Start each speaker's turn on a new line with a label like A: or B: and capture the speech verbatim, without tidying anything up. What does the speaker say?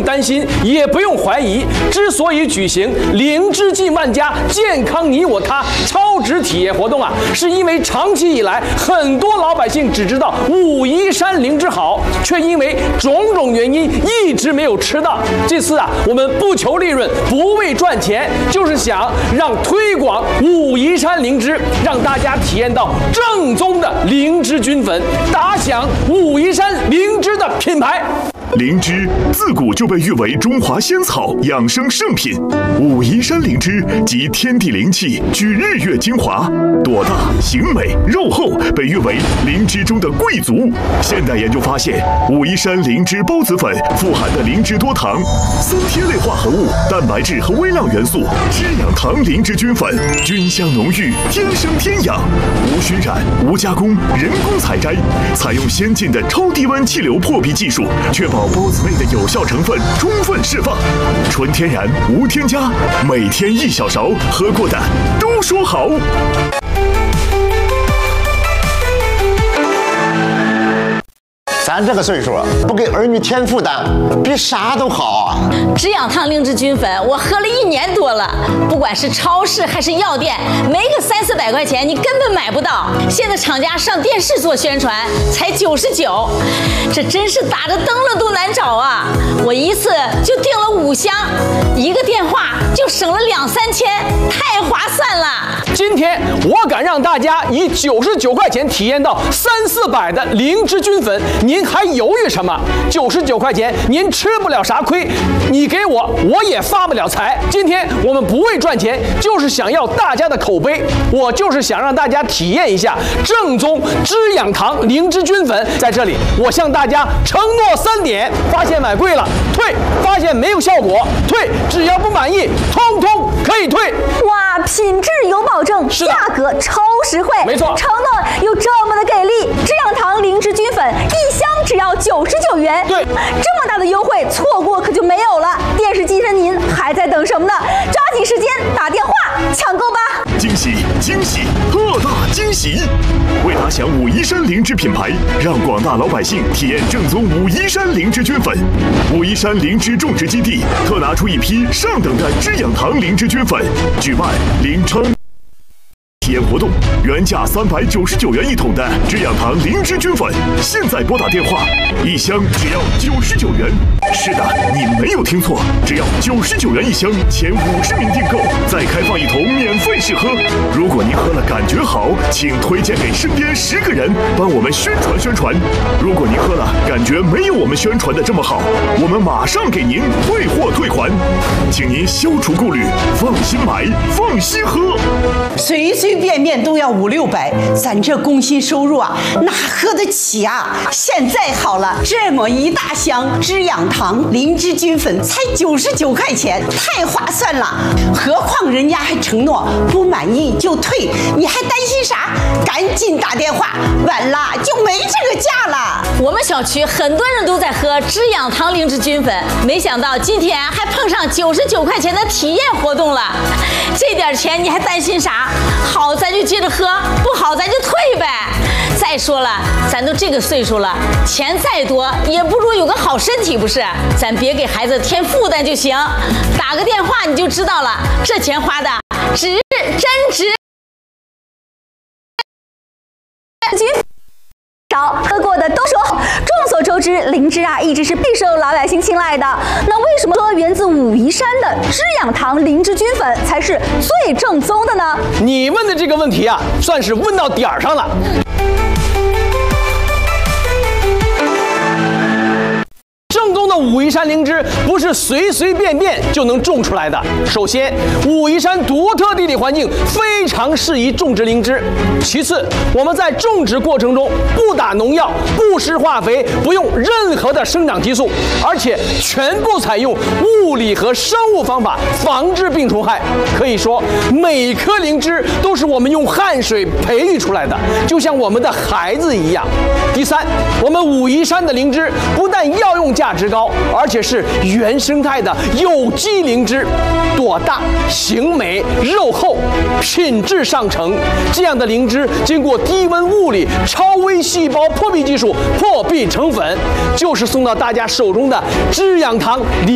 A: 担心，也不用怀疑。之所以举行灵芝进万家，健康你我他超值体验活动啊，是因为长期以来，很多老百姓只知道武夷山灵芝好，却因为种种原因一直没有吃到。这次啊，我们不求利润，不为赚钱，就是想让推广武夷山灵芝，让大家体验到正宗的灵芝菌粉，打响武夷山灵芝的品牌。
B: 灵芝自古就被誉为中华仙草、养生圣品。武夷山灵芝集天地灵气，聚日月精华，朵大形美，肉厚，被誉为灵芝中的贵族。现代研究发现，武夷山灵芝孢子粉富含的灵芝多糖、三萜类化合物、蛋白质和微量元素，滋养糖灵芝菌粉，菌香浓郁，天生天养，无熏染、无加工，人工采摘，采用先进的超低温气流破壁技术，确保孢子内的有效成分充分释放，纯天然无添加，每天一小勺，喝过的都说好。
C: 咱这个岁数不给儿女添负担，比啥都好啊！
D: 止痒糖灵芝菌粉，我喝了一年多了，不管是超市还是药店，没个三四百块钱你根本买不到。现在厂家上电视做宣传，才九十九，这真是打着灯笼都难找啊！我一次就订了五箱，一个电话就省了两三千，太划算了。
A: 今天我敢让大家以九十九块钱体验到三四百的灵芝菌粉，您还犹豫什么？九十九块钱您吃不了啥亏，你给我我也发不了财。今天我们不为赚钱，就是想要大家的口碑，我就是想让大家体验一下正宗滋养糖灵芝菌粉。在这里我向大家承诺三点：发现买贵了退，发现没有效果退，只要不满意通通可以退。
E: 哇，品质有保证，价格超实惠，
A: 没错，
E: 承诺又这么的给力。滋养糖灵芝菌粉一箱只要九十九元，
A: 对，
E: 这么大的优惠错过可就没有了。电视机前您还在等什么呢？抓紧时间打电话抢购吧！
B: 惊喜惊喜，特大惊喜！为打响武夷山灵芝品牌，让广大老百姓体验正宗武夷山灵芝菌粉，武夷山灵芝种植基地特拿出一批上等的滋养糖灵芝菌粉，举办临昌体验活动，原价三百九十九元一桶的滋养糖灵芝菌粉，现在拨打电话，一箱只要九十九元。是的，你没有听错，只要九十九元一箱，前五十名订购再开放一桶免费试喝。如果您喝了感觉好，请推荐给身边十个人，帮我们宣传宣传。如果您喝了感觉没有我们宣传的这么好，我们马上给您退货退款，请您消除顾虑，放心买，放心喝。
F: 随随便便都要五六百，咱这工薪收入啊，哪喝得起啊？现在好了，这么一大箱滋养糖灵芝菌粉才九十九块钱，太划算了。何况人家还承诺不满意就退，你还担心啥？赶紧打电话，晚了就没这个价了。
D: 我们小区很多人都在喝滋养糖灵芝菌粉，没想到今天还碰上九十九块钱的体验活动了。这点钱你还担心啥？好咱就接着喝，不好咱就退呗。再说了，咱都这个岁数了，钱再多也不如有个好身体，不是？咱别给孩子添负担就行。打个电话你就知道了，这钱花的值，真值。
E: 少喝过的都说好。众所周知，灵芝啊一直是备受老百姓青睐的。那为什么说源自武夷山的滋养糖灵芝菌粉才是最正宗的呢？
A: 你问的这个问题啊，算是问到点儿上了。正宗的武夷山灵芝不是随随便便就能种出来的。首先，武夷山独特地理环境非常适宜种植灵芝。其次，我们在种植过程中不打农药、不施化肥、不用任何的生长激素，而且全部采用物理和生物方法防治病虫害。可以说，每颗灵芝都是我们用汗水培育出来的，就像我们的孩子一样。第三，我们武夷山的灵芝不但药用价值高，而且是原生态的有机灵芝，朵大、形美、肉厚，品质上乘。这样的灵芝经过低温物理、超微细胞破壁技术破壁成粉，就是送到大家手中的滋养糖。